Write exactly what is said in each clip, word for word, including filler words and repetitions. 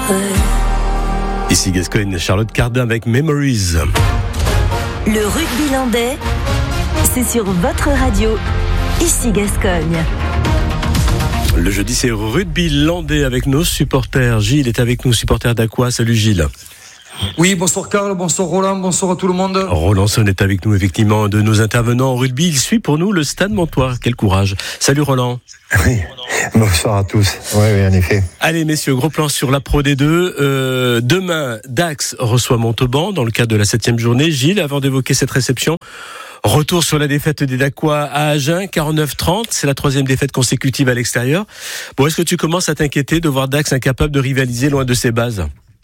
Ici Gascogne, Charlotte Cardin avec Memories. Le rugby landais, c'est sur votre radio. Ici Gascogne. Le jeudi, c'est rugby landais avec nos supporters. Gilles est avec nous, supporter d'Aqua. Salut Gilles. Oui, bonsoir Karl, bonsoir Roland, bonsoir à tout le monde. Roland Son est avec nous, effectivement, de nos intervenants en rugby. Il suit pour nous le Stade Montois. Quel courage. Salut Roland. Oui, bonsoir à tous. Oui, oui, en effet. Allez messieurs, gros plan sur la Pro D deux. Euh, demain, Dax reçoit Montauban dans le cadre de la septième journée. Gilles, avant d'évoquer cette réception, retour sur la défaite des Dacois à Agen, quarante-neuf trente. C'est la troisième défaite consécutive à l'extérieur. Bon, est-ce que tu commences à t'inquiéter de voir Dax incapable de rivaliser loin de ses bases ?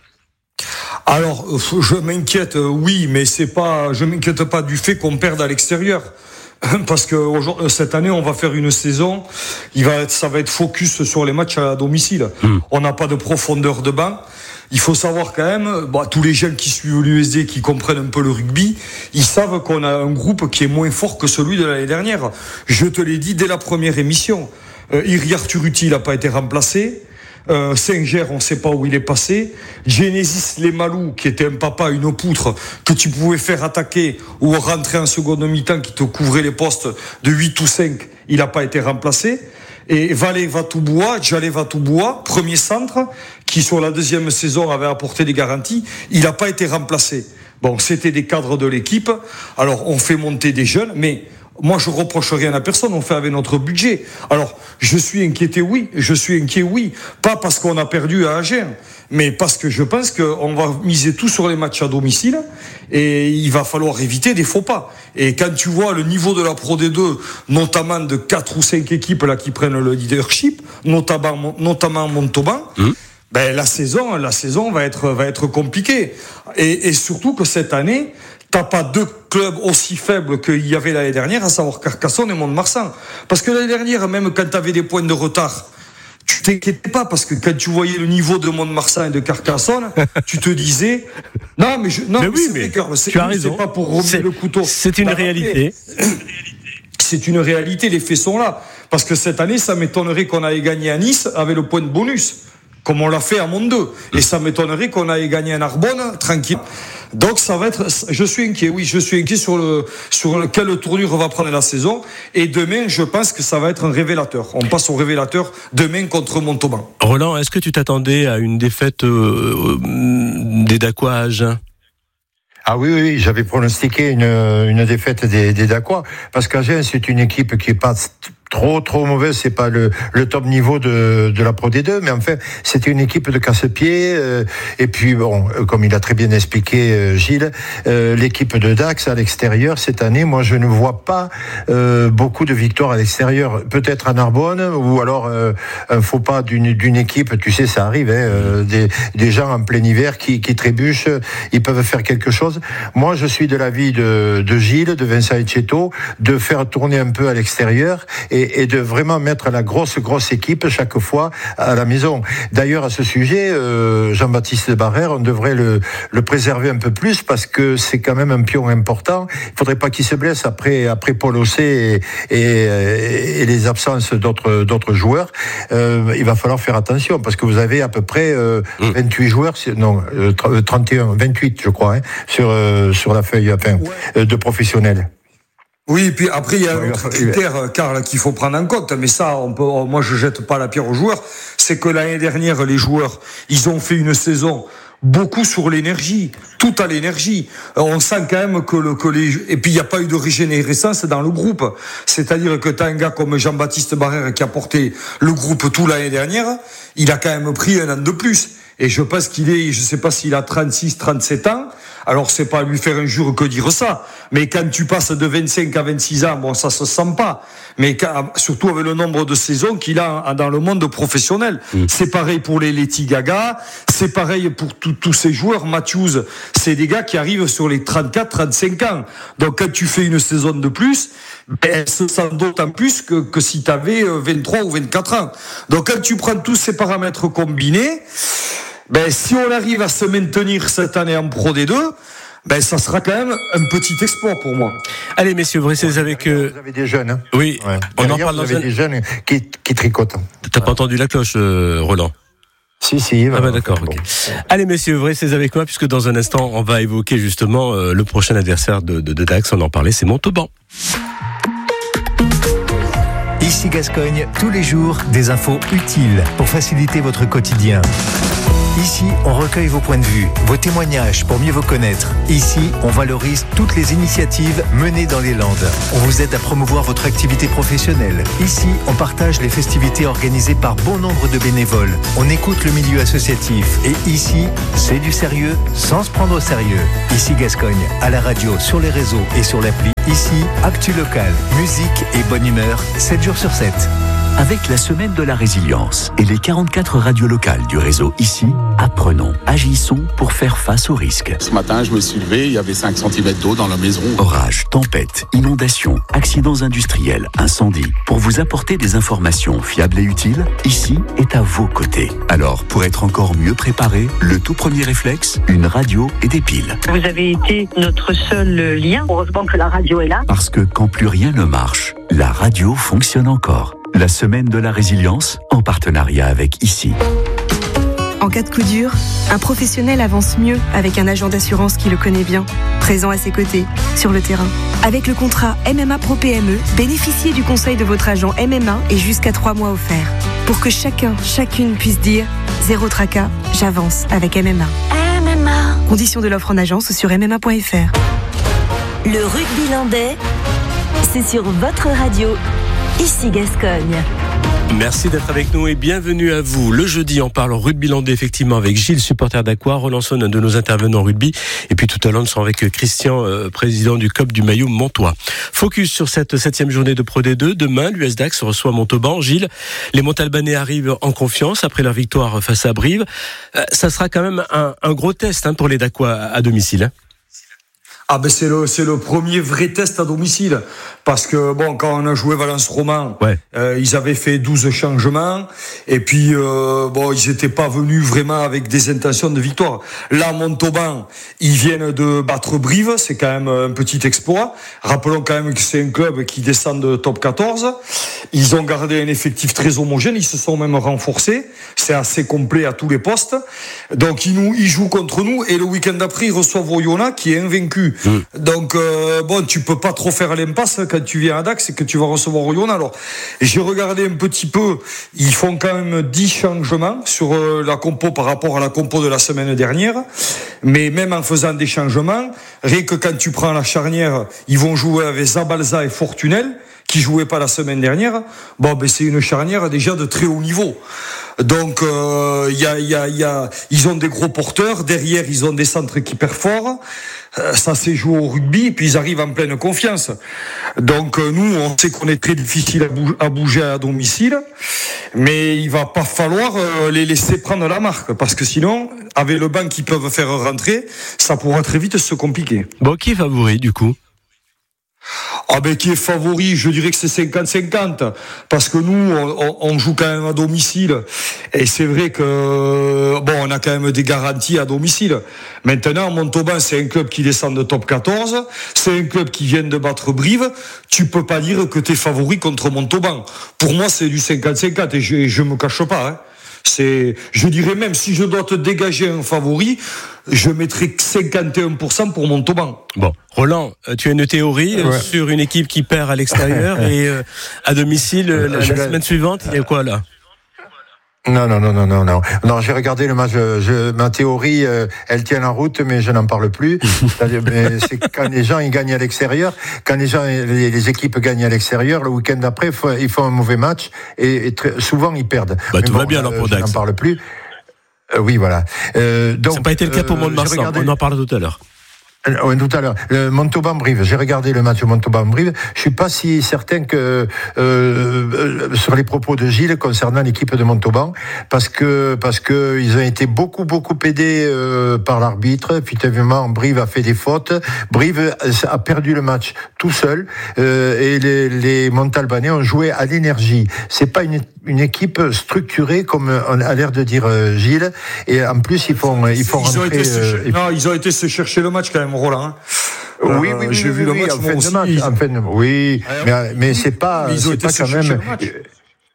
Alors, je m'inquiète, oui, mais c'est pas, je m'inquiète pas du fait qu'on perde à l'extérieur. Parce que cette année, on va faire une saison, il va être, ça va être focus sur les matchs à domicile. Mmh. On n'a pas de profondeur de banc. Il faut savoir quand même, bah, tous les jeunes qui suivent l'U S D, qui comprennent un peu le rugby, ils savent qu'on a un groupe qui est moins fort que celui de l'année dernière. Je te l'ai dit dès la première émission. Euh, Iri Arturuti, il n'a pas été remplacé. Euh, Singer, on ne sait pas où il est passé. Genesis Lemalou, qui était un papa, une poutre, que tu pouvais faire attaquer ou rentrer en seconde mi-temps, qui te couvrait les postes de huit ou cinq, il n'a pas été remplacé. Et Valé Vatouboua, Jalé Vatouboua, premier centre, qui sur la deuxième saison avait apporté des garanties, il n'a pas été remplacé. Bon, c'était des cadres de l'équipe. Alors, on fait monter des jeunes, mais moi, je reproche rien à personne, on fait avec notre budget. Alors, je suis inquiété, oui, je suis inquiet, oui. Pas parce qu'on a perdu à Agen, mais parce que je pense qu'on va miser tout sur les matchs à domicile et il va falloir éviter des faux pas. Et quand tu vois le niveau de la Pro D deux, notamment de quatre ou cinq équipes là qui prennent le leadership, notamment, notamment Montauban, mmh. ben, la saison, la saison va être, va être compliquée. Et, et surtout que cette année, t'as pas deux clubs aussi faibles qu'il y avait l'année dernière, à savoir Carcassonne et Mont-de-Marsan. Parce que l'année dernière, même quand t'avais des points de retard, tu t'inquiétais pas, parce que quand tu voyais le niveau de Mont-de-Marsan et de Carcassonne, tu te disais, non, mais je, non, mais mais oui, c'est mais vrai, c'est, tu as raison. C'est pas pour remuer le couteau. C'est une bah, réalité. C'est une réalité, les faits sont là. Parce que cette année, ça m'étonnerait qu'on aille gagné à Nice avec le point de bonus, comme on l'a fait à Mont deux. Et ça m'étonnerait qu'on aille gagné à Narbonne, tranquille. Donc ça va être, je suis inquiet, oui, je suis inquiet sur le, sur le, quelle tournure va prendre la saison. Et demain, je pense que ça va être un révélateur. On passe au révélateur demain contre Montauban. Roland, est-ce que tu t'attendais à une défaite euh, des Dacois à Agen ? Ah oui, oui, j'avais pronostiqué une, une défaite des, des Dacois, parce qu'Agen, c'est une équipe qui est pas trop trop mauvaise, c'est pas le, le top niveau de, de la Pro D deux, mais en fait, c'était une équipe de casse-pied, euh, et puis bon, comme il a très bien expliqué euh, Gilles, euh, l'équipe de Dax à l'extérieur, cette année, moi je ne vois pas euh, beaucoup de victoires à l'extérieur, peut-être à Narbonne, ou alors euh, un faux pas d'une, d'une équipe, tu sais, ça arrive, hein, euh, des, des gens en plein hiver qui, qui trébuchent, ils peuvent faire quelque chose. Moi, je suis de l'avis de, de Gilles, de Vincent Etcheto, de faire tourner un peu à l'extérieur, et et de vraiment mettre la grosse, grosse équipe chaque fois à la maison. D'ailleurs, à ce sujet, euh, Jean-Baptiste Barrère, on devrait le, le préserver un peu plus parce que c'est quand même un pion important. Il ne faudrait pas qu'il se blesse après, après Paul Ossé et, et, et les absences d'autres, d'autres joueurs. Euh, il va falloir faire attention parce que vous avez à peu près euh, vingt-huit joueurs, non, euh, trente et un, vingt-huit je crois, hein, sur, euh, sur la feuille enfin, ouais. de professionnels. Oui, et puis après, il y a un autre critère, Karl, qu'il faut prendre en compte, mais ça, on peut, moi, je jette pas la pierre aux joueurs, c'est que l'année dernière, les joueurs, ils ont fait une saison beaucoup sur l'énergie, tout à l'énergie. On sent quand même que le, que les, et puis il n'y a pas eu de régénérescence dans le groupe. C'est-à-dire que t'as un gars comme Jean-Baptiste Barrère qui a porté le groupe tout l'année dernière, il a quand même pris un an de plus. Et je pense qu'il est, je sais pas s'il a trente-six, trente-sept ans. Alors c'est pas lui faire injure que dire ça. Mais quand tu passes de vingt-cinq à vingt-six ans, bon, ça se sent pas. Mais quand, surtout avec le nombre de saisons qu'il a dans le monde professionnel. Mmh. C'est pareil pour les Leti Gaga. C'est pareil pour tous ces joueurs. Matthews, c'est des gars qui arrivent sur les trente-quatre, trente-cinq ans. Donc quand tu fais une saison de plus, ben, elle se sent d'autant plus que, que si t'avais vingt-trois ou vingt-quatre ans. Donc quand tu prends tous ces paramètres combinés, ben, si on arrive à se maintenir cette année en Pro D deux, ben, ça sera quand même un petit exploit pour moi. Allez, messieurs, vous restez avec... Euh... Vous avez des jeunes, hein. Oui, ouais. on Derrière, en parle vous dans avez un... des jeunes qui, qui tricotent. T'as pas entendu la cloche, euh, Roland? Si, si. Ah bah d'accord, ok. Allez messieurs, vous restez avec moi puisque dans un instant, on va évoquer justement euh, le prochain adversaire de, de, de Dax. On en parlait, c'est Montauban. Ici Gascogne, tous les jours, des infos utiles pour faciliter votre quotidien. Ici, on recueille vos points de vue, vos témoignages pour mieux vous connaître. Ici, on valorise toutes les initiatives menées dans les Landes. On vous aide à promouvoir votre activité professionnelle. Ici, on partage les festivités organisées par bon nombre de bénévoles. On écoute le milieu associatif. Et ici, c'est du sérieux sans se prendre au sérieux. Ici Gascogne, à la radio, sur les réseaux et sur l'appli. Ici, actu local, musique et bonne humeur, sept jours sur sept. Avec la semaine de la résilience et les quarante-quatre radios locales du réseau Ici, apprenons, agissons pour faire face aux risques. Ce matin, je me suis levé, il y avait cinq centimètres d'eau dans la maison. Orages, tempêtes, inondations, accidents industriels, incendies. Pour vous apporter des informations fiables et utiles, Ici est à vos côtés. Alors, pour être encore mieux préparé, le tout premier réflexe, une radio et des piles. Vous avez été notre seul lien. Heureusement que la radio est là. Parce que quand plus rien ne marche, la radio fonctionne encore. La semaine de la résilience, en partenariat avec Ici. En cas de coup dur, un professionnel avance mieux avec un agent d'assurance qui le connaît bien, présent à ses côtés, sur le terrain. Avec le contrat M M A Pro P M E, bénéficiez du conseil de votre agent M M A et jusqu'à trois mois offerts. Pour que chacun, chacune puisse dire « Zéro tracas, j'avance avec M M A ». M M A. Conditions de l'offre en agence sur m m a point f r. Le rugby landais, c'est sur votre radio. Ici Gascogne. Merci d'être avec nous et bienvenue à vous. Le jeudi, on parle rugby landais effectivement avec Gilles, supporter d'Aqua, Roland Son, un de nos intervenants rugby. Et puis tout à l'heure, nous sommes avec Christian, euh, président du C O P du Maillot Montois. Focus sur cette septième journée de Pro D deux. Demain, l'U S Dax reçoit Montauban. Gilles, les Montalbanais arrivent en confiance après leur victoire face à Brive. Euh, ça sera quand même un, un gros test hein, pour les Dacois à, à domicile. Hein. Ah ben c'est le c'est le premier vrai test à domicile parce que bon quand on a joué Valence-Roman, ouais. euh, ils avaient fait douze changements et puis euh, bon ils étaient pas venus vraiment avec des intentions de victoire. Là Montauban, ils viennent de battre Brive, c'est quand même un petit exploit. Rappelons quand même que c'est un club qui descend de top quatorze. Ils ont gardé un effectif très homogène, ils se sont même renforcés, c'est assez complet à tous les postes. Donc ils nous ils jouent contre nous et le week-end d'après ils reçoivent Oyonnax qui est invaincu. Mmh. Donc euh, bon, tu peux pas trop faire l'impasse quand tu viens à Dax et que tu vas recevoir Oyonnax. Alors, j'ai regardé un petit peu, ils font quand même dix changements sur euh, la compo par rapport à la compo de la semaine dernière. Mais même en faisant des changements, rien que quand tu prends la charnière, ils vont jouer avec Zabalza et Fortunel qui jouaient pas la semaine dernière. Bon, ben c'est une charnière déjà de très haut niveau. Donc il euh, y a il y a il y a ils ont des gros porteurs, derrière ils ont des centres qui perforent. Euh, ça s'est joué au rugby et puis ils arrivent en pleine confiance. Donc euh, nous on sait qu'on est très difficile à, bou- à bouger à domicile, mais il va pas falloir euh, les laisser prendre la marque parce que sinon avec le banc qu'ils peuvent faire rentrer, ça pourra très vite se compliquer. Bon, qui est favori du coup? Ah ben qui est favori, je dirais que c'est cinquante cinquante parce que nous on, on joue quand même à domicile et c'est vrai que bon on a quand même des garanties à domicile. Maintenant Montauban c'est un club qui descend de top quatorze, c'est un club qui vient de battre Brive, tu peux pas dire que t'es favori contre Montauban. Pour moi c'est du cinquante cinquante et je, je me cache pas hein. C'est, je dirais même si je dois te dégager un favori, je mettrais cinquante et un pour cent pour Montauban. Bon, Roland, tu as une théorie ouais. sur une équipe qui perd à l'extérieur et euh, à domicile la, la semaine suivante, il y a quoi là? Non, non, non, non, non, non. Non, j'ai regardé le match. Je, ma théorie, euh, elle tient la route, mais je n'en parle plus. C'est-à-dire, mais c'est quand les gens ils gagnent à l'extérieur, quand les gens, les, les équipes gagnent à l'extérieur, le week-end d'après, ils font un mauvais match et, et très, souvent ils perdent. Bah, tout bon, va bien alors pour Dax. Je n'en parle plus. Euh, oui, voilà. Euh, donc, ça n'a pas été le cas pour Mont-de-Marsan. Regardé... On en parle tout à l'heure. Oui, tout à l'heure. Le Montauban-Brive. J'ai regardé le match Montauban-Brive. Je suis pas si certain que euh, sur les propos de Gilles concernant l'équipe de Montauban, parce que parce que ils ont été beaucoup beaucoup aidés euh, par l'arbitre. Effectivement, Brive a fait des fautes. Brive a perdu le match tout seul euh, et les, les Montalbanais ont joué à l'énergie. C'est pas une une équipe structurée comme on a l'air de dire euh, Gilles. Et en plus, ils font ils font ils rentrer. Ont été euh, se... Non, ils ont été se chercher le match quand même. Roland. Hein. Oui, oui, oui, j'ai oui, vu oui, le match. En fin de match, ils... en fin de... Oui, ah, mais, mais c'est pas, ils ont c'est été pas quand même.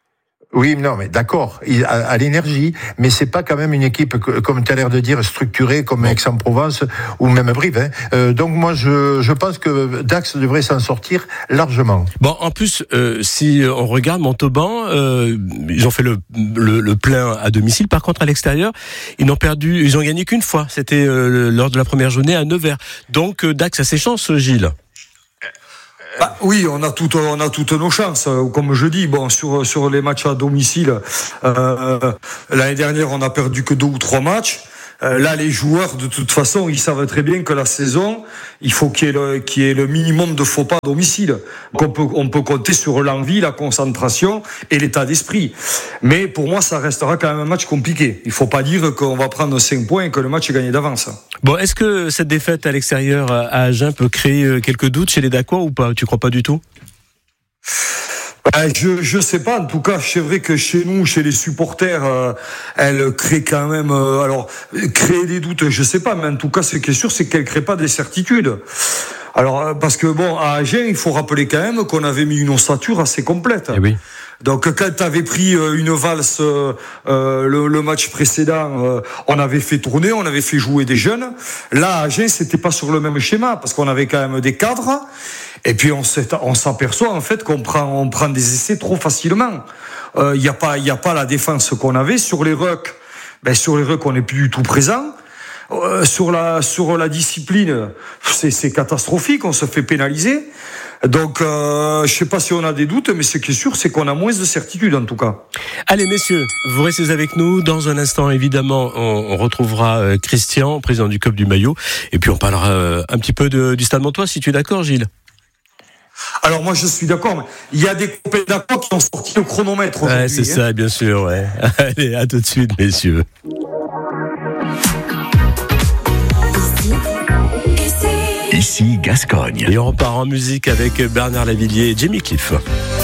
Oui, non, mais d'accord, il a, a l'énergie, mais c'est pas quand même une équipe, que, comme tu as l'air de dire, structurée comme Aix-en-Provence ou même Brive. Hein. Euh, donc moi, je, je pense que Dax devrait s'en sortir largement. Bon, en plus, euh, si on regarde Montauban, euh, ils ont fait le, le, le plein à domicile. Par contre, à l'extérieur, ils n'ont perdu, ils ont gagné qu'une fois. C'était euh, lors de la première journée à Nevers. Donc euh, Dax a ses chances, Gilles. Bah, oui, on a toutes, on a toutes nos chances. Comme je dis, bon, sur sur les matchs à domicile, euh, l'année dernière, on a perdu que deux ou trois matchs. Euh, là, les joueurs, de toute façon, ils savent très bien que la saison, il faut qu'il y ait le, qu'il y ait le minimum de faux pas à domicile. Donc, on peut, on peut compter sur l'envie, la concentration et l'état d'esprit. Mais pour moi, ça restera quand même un match compliqué. Il faut pas dire qu'on va prendre cinq points et que le match est gagné d'avance. Bon, est-ce que cette défaite à l'extérieur à Agen peut créer quelques doutes chez les Dacois ou pas? Tu crois pas du tout? Ben, je je sais pas. En tout cas, c'est vrai que chez nous, chez les supporters, euh, elle crée quand même. Euh, alors, créer des doutes, je sais pas. Mais en tout cas, ce qui est sûr, c'est qu'elle crée pas des certitudes. Alors, parce que bon, à Agen, il faut rappeler quand même qu'on avait mis une ossature assez complète. Eh oui. Donc, quand tu avais pris une valse euh, le, le match précédent, euh, on avait fait tourner, on avait fait jouer des jeunes. Là, à Agen, c'était pas sur le même schéma parce qu'on avait quand même des cadres. Et puis on, on s'aperçoit en fait qu'on prend, on prend des essais trop facilement. Il euh, y a pas, il y a pas la défense qu'on avait sur les rucks. Ben sur les rucks, on n'est plus du tout présent. Euh, sur la, sur la discipline, c'est, c'est catastrophique. On se fait pénaliser. Donc, euh, je sais pas si on a des doutes, mais ce qui est sûr, c'est qu'on a moins de certitude en tout cas. Allez, messieurs, vous restez avec nous. Dans un instant, évidemment, on, on retrouvera Christian, président du C O P du Maillot, et puis on parlera un petit peu de, du Stade Montois, si tu es d'accord, Gilles. Alors moi je suis d'accord, mais il y a des copains d'accord qui ont sorti le chronomètre aujourd'hui. Ouais, c'est hein. Ça, bien sûr, ouais. Allez, à tout de suite, messieurs. Ici, Gascogne. Et on repart en musique avec Bernard Lavillier et Jimmy Cliff.